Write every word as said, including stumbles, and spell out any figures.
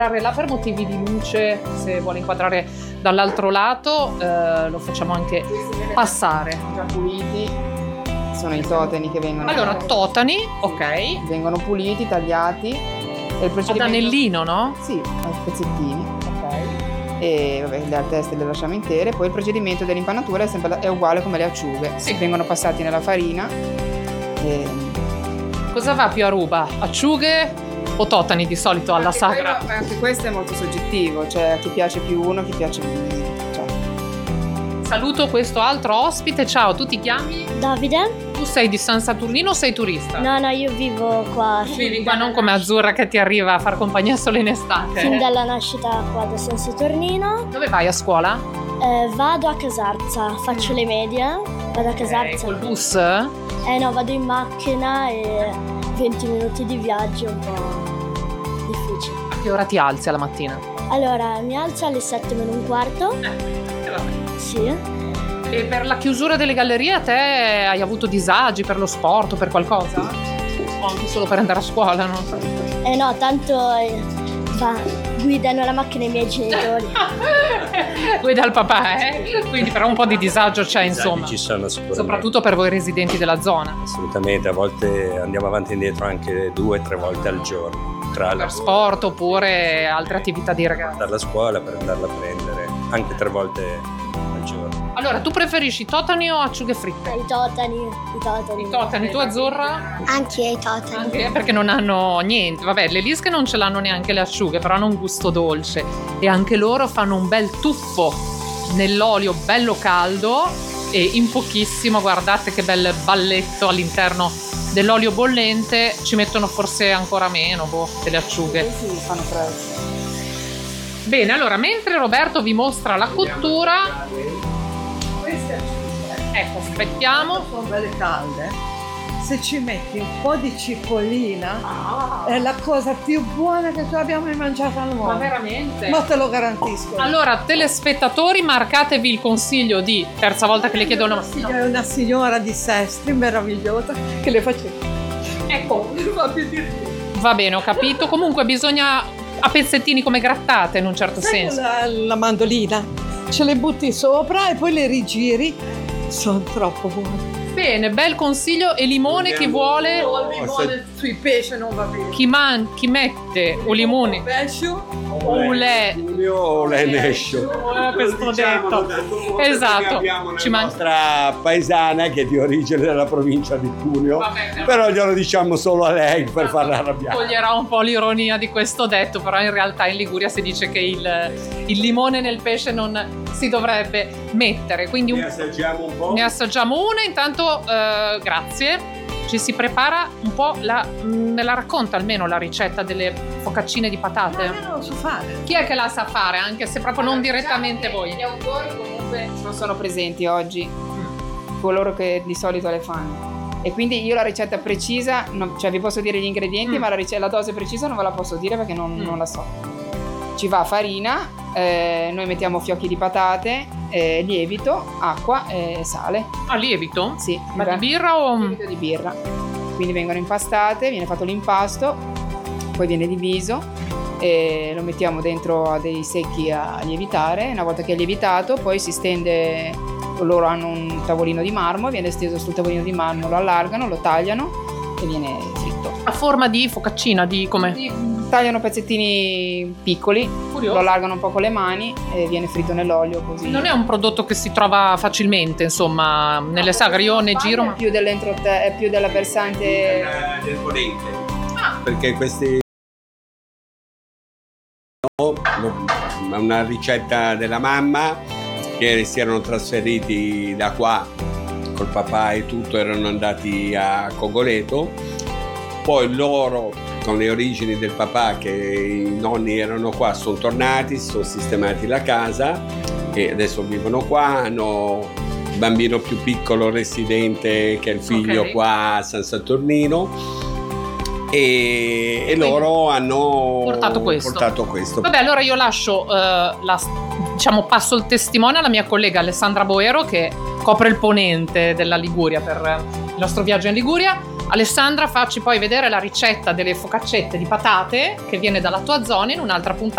là per motivi di luce, se vuole inquadrare dall'altro lato, eh, lo facciamo anche passare. Già puliti, sono i totani che vengono. Allora, totani, ok. Vengono puliti, tagliati. E il procedimento... Ad anellino, no? Sì, a pezzettini. Ok. E vabbè, le teste le lasciamo intere. Poi il procedimento dell'impanatura è, sempre, è uguale come le acciughe. Sì. Vengono passati nella farina. E... Cosa va più a ruba? Acciughe o totani di solito alla anche sagra? quello- anche questo è molto soggettivo, cioè a chi piace più uno, a chi piace più. Cioè. Saluto questo altro ospite. Ciao, tu ti chiami? Davide? Tu sei di San Saturnino o sei turista? No, no, io vivo qua. Tu fin vivi qua, dalla non come nascita- Azzurra che ti arriva a far compagnia solo in estate. Fin dalla nascita qua da San Saturnino. Dove vai a scuola? Eh, vado a Casarza, faccio le medie. Vado a Ok, Casarza. col bus? Eh no, vado in macchina e venti minuti di viaggio, un po' difficile. A che ora ti alzi alla mattina? Allora, mi alzo alle sette meno un quarto. Eh, vabbè. Sì. E per la chiusura delle gallerie a te hai avuto disagi per lo sport o per qualcosa? O anche solo per andare a scuola, non so. Eh no, tanto eh, va, guidano la macchina i miei genitori. Guida il papà, eh? Quindi però un po' di disagio c'è, insomma. Ci sono sicuramente. Soprattutto per voi residenti della zona. Assolutamente, a volte andiamo avanti e indietro anche due o tre volte al giorno. Tra Per la sport oppure altre attività di ragazzi. andare a scuola per andarla a prendere, anche tre volte al giorno. Allora, tu preferisci totani o acciughe fritte? I totani, i totani. I totani, tu Azzurra? Anche i totani. Anche perché non hanno niente. Vabbè, le lische non ce l'hanno neanche le acciughe, però hanno un gusto dolce. E anche loro fanno un bel tuffo nell'olio bello caldo e in pochissimo, guardate che bel balletto all'interno dell'olio bollente, ci mettono forse ancora meno, boh, delle acciughe. Sì, fanno presto. Bene, allora, mentre Roberto vi mostra la cottura, ecco, aspettiamo. Sono belle calde. Se ci metti un po' di cipollina è la cosa più buona che tu abbia mai mangiato al Ma mondo. veramente? Ma te lo garantisco. Allora, telespettatori, marcatevi il consiglio di terza volta che le chiedo una È una signora di Sestri meravigliosa che le faceva. Ecco, Non fa più di va bene, ho capito. Comunque bisogna a pezzettini come grattate in un certo Sai senso. la, la mandolina, ce le butti sopra e poi le rigiri. Sono troppo buone. Bene, bel consiglio. E limone chi vuole, Il limone sui pesci non va bene. chi, man- chi mette un limone Pesce o le O l'Enescio. Oh, questo detto. Esatto. Ci Ci man- nostra paesana che è di origine della provincia di Cuneo, Va bene. però glielo diciamo solo a lei per farla arrabbiare. Toglierà un po' l'ironia di questo detto, però in realtà in Liguria si dice che il, il limone nel pesce non si dovrebbe mettere. Quindi Ne un, assaggiamo un po'. ne assaggiamo una. Intanto, eh, grazie. Ci si prepara un po' la, me la racconta almeno la ricetta delle focaccine di patate? non lo so fare. Chi è che la sa fare, anche se proprio non direttamente voi? Gli autori comunque non sono presenti oggi, coloro che di solito le fanno. E quindi io la ricetta precisa, non- cioè vi posso dire gli ingredienti, Mm. ma la, rice- la dose precisa non ve la posso dire perché non, Mm. non la so. Ci va farina, eh, noi mettiamo fiocchi di patate, eh, lievito, acqua e sale. A lievito? Sì, Ma va- di birra o... lievito di birra. Quindi vengono impastate, viene fatto l'impasto, poi viene diviso e lo mettiamo dentro a dei secchi a lievitare. Una volta che è lievitato, poi si stende, loro hanno un tavolino di marmo, viene steso sul tavolino di marmo, lo allargano, lo tagliano e viene fritto. a forma di focaccina, di come? Quindi tagliano pezzettini piccoli, lo Curioso. allargano un po' con le mani e viene fritto nell'olio così. Non è un prodotto che si trova facilmente, insomma, nelle sagre. Io ne giro, ma È più dell'entrote- è più della versante. del ponente. Ah. Perché questi no, no, una ricetta della mamma che si erano trasferiti da qua col papà e tutto, erano andati a Cogoleto, poi loro con le origini del papà che i nonni erano qua sono tornati, si sono sistemati la casa e adesso vivono qua, hanno il bambino più piccolo residente che è il figlio Ok. qua a San Saturnino e, e loro hanno portato questo. portato questo. Vabbè, allora io lascio, eh, la, diciamo, passo il testimone alla mia collega Alessandra Boero che copre il ponente della Liguria per eh, il nostro viaggio in Liguria. Alessandra, facci poi vedere la ricetta delle focaccette di patate che viene dalla tua zona in un'altra puntata